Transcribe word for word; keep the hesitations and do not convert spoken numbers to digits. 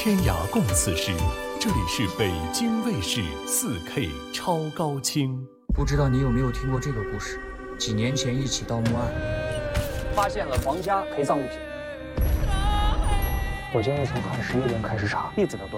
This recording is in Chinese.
天涯共此时。这里是北京卫视 四K 超高清。 不知道你有没有听过这个故事？几年前一起盗墓案， 发现了皇家陪葬物品。 我建议从汉十一年开始查， 弟子的多。